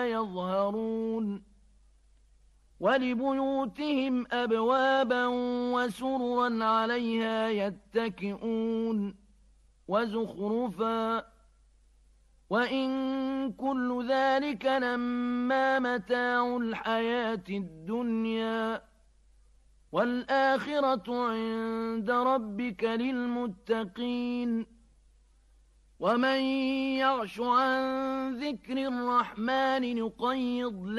يظهرون ولبيوتهم أبوابا وسررا عليها يتكئون وزخرفا وإن كل ذلك لما متاع الحياة الدنيا والآخرة عند ربك للمتقين ومن يعش عن ذكر الرحمن نقيض